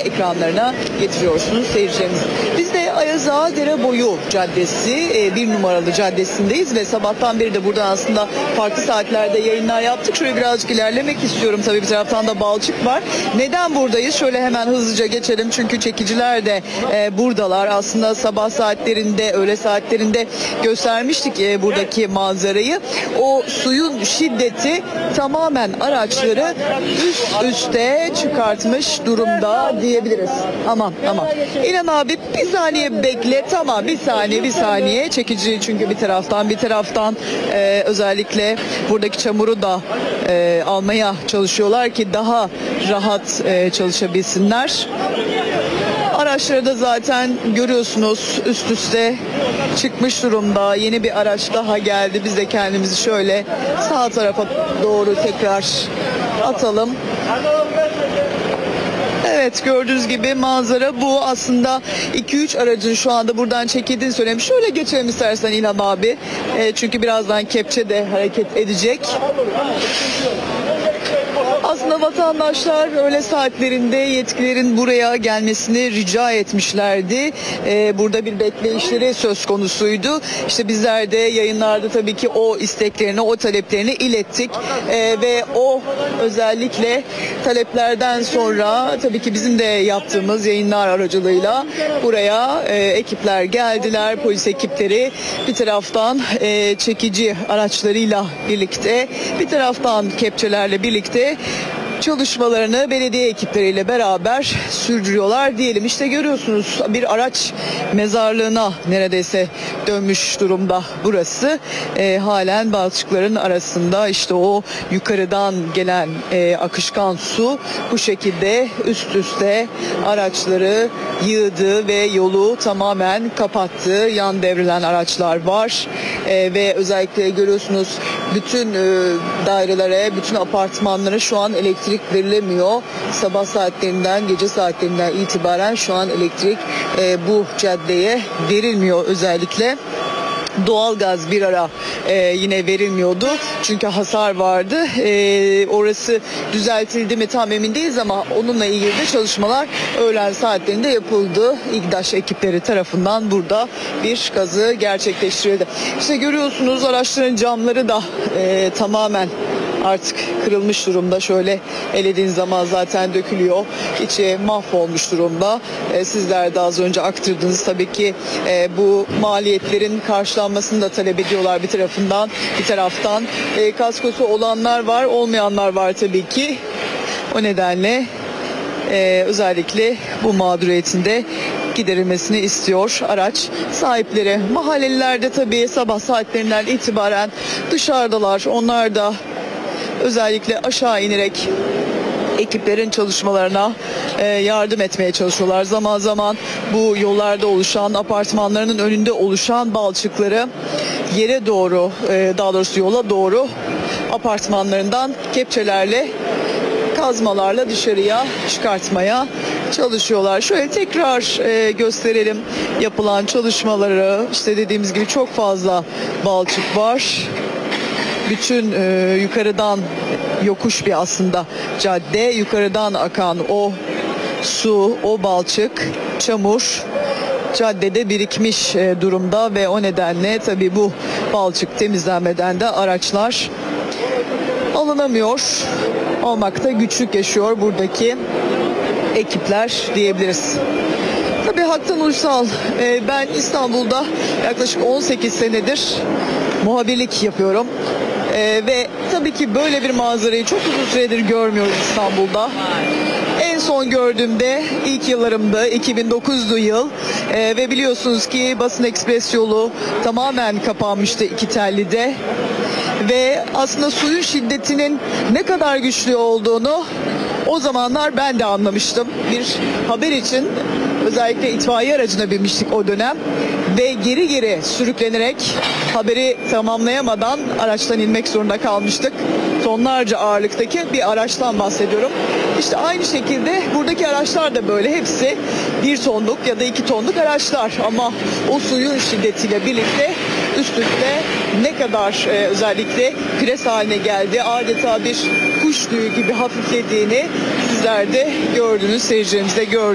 ekranlarına getiriyorsunuz seyircilerimiz. Biz de Ayaz Ağa Dereboyu Caddesi 1 numaralı caddesindeyiz ve sabahtan beri de buradan aslında farklı saatlerde yayınlar yaptık. Şöyle birazcık ilerlemek istiyorum. Tabii bir taraftan da balçık var. Neden buradayız? Şöyle hemen hızlıca geçelim. Çünkü çekiciler de buradalar. Aslında sabah saatlerinde, öğle saatlerinde göstermiştik buradaki manzarayı. O suyun şiddeti tamamen araçları üst üste çıkartmış durumda diyebiliriz. Aman. İlhan abi bir saniye bekle. Tamam, bir saniye. Çekici çünkü bir taraftan özellikle buradaki çamuru da almaya çalışıyorlar ki daha rahat çalışabilsinler. Araçları da zaten görüyorsunuz üst üste çıkmış durumda. Yeni bir araç daha geldi. Biz de kendimizi şöyle sağ tarafa doğru tekrar atalım. Evet, gördüğünüz gibi manzara bu. Aslında 2-3 aracın şu anda buradan çekildiğini söylemiş. Şöyle geçelim istersen İlhan abi. Çünkü birazdan kepçe de hareket edecek. Aslında vatandaşlar öğle saatlerinde yetkililerin buraya gelmesini rica etmişlerdi. Burada bir bekleyişleri söz konusuydu. İşte bizler de yayınlarda tabii ki o isteklerini, o taleplerini ilettik. Ve o özellikle taleplerden sonra tabii ki bizim de yaptığımız yayınlar aracılığıyla buraya ekipler geldiler. Polis ekipleri bir taraftan çekici araçlarıyla birlikte, bir taraftan kepçelerle birlikte çalışmalarını belediye ekipleriyle beraber sürdürüyorlar diyelim. İşte görüyorsunuz bir araç mezarlığına neredeyse dönmüş durumda burası. Halen balçıkların arasında işte o yukarıdan gelen akışkan su bu şekilde üst üste araçları yığdı ve yolu tamamen kapattı. Yan devrilen araçlar var ve özellikle görüyorsunuz bütün dairelere, bütün apartmanlara şu an elektrik verilemiyor. Sabah saatlerinden, gece saatlerinden itibaren şu an elektrik bu caddeye verilmiyor özellikle. Doğalgaz bir ara yine verilmiyordu. Çünkü hasar vardı. Orası düzeltildi mi tam emin değiliz ama onunla ilgili de çalışmalar öğlen saatlerinde yapıldı. İGDAŞ ekipleri tarafından burada bir kazı gerçekleştirildi. İşte görüyorsunuz araçların camları da tamamen artık kırılmış durumda. Şöyle elediğin zaman zaten dökülüyor. İçi mahvolmuş durumda. Sizler de az önce aktırdınız. Tabii ki bu maliyetlerin karşılanmasını da talep ediyorlar bir taraftan. Kaskosu olanlar var, olmayanlar var tabii ki. O nedenle özellikle bu mağduriyetin de giderilmesini istiyor araç sahipleri. Mahalleliler de tabii sabah saatlerinden itibaren dışarıdalar. Onlar da özellikle aşağı inerek ekiplerin çalışmalarına yardım etmeye çalışıyorlar. Zaman zaman bu yollarda oluşan, apartmanlarının önünde oluşan balçıkları yere doğru, daha doğrusu yola doğru apartmanlarından kepçelerle, kazmalarla dışarıya çıkartmaya çalışıyorlar. Şöyle tekrar gösterelim yapılan çalışmaları. İşte dediğimiz gibi çok fazla balçık var. Bütün yukarıdan yokuş bir aslında cadde, yukarıdan akan o su, o balçık, çamur caddede birikmiş durumda ve o nedenle tabii bu balçık temizlenmeden de araçlar alınamıyor. Olmakta güçlük yaşıyor buradaki ekipler diyebiliriz. Tabii Haktan Uysal, ben İstanbul'da yaklaşık 18 senedir muhabirlik yapıyorum. Ve tabii ki böyle bir manzarayı çok uzun süredir görmüyoruz İstanbul'da. En son gördüğümde ilk yıllarımda 2009'du yıl ve biliyorsunuz ki Basın Ekspres yolu tamamen kapanmıştı İkitelli'de. Ve aslında suyun şiddetinin ne kadar güçlü olduğunu o zamanlar ben de anlamıştım. Bir haber için özellikle itfaiye aracına binmiştik o dönem ve geri sürüklenerek haberi tamamlayamadan araçtan inmek zorunda kalmıştık. Tonlarca ağırlıktaki bir araçtan bahsediyorum. İşte aynı şekilde buradaki araçlar da böyle, hepsi 1 tonluk ya da 2 tonluk araçlar ama o suyun şiddetiyle birlikte üst üste ne kadar özellikle pres haline geldi, adeta bir kuş tüyü gibi hafiflediğini sizler de gördünüz, seyircilerimiz de gördü.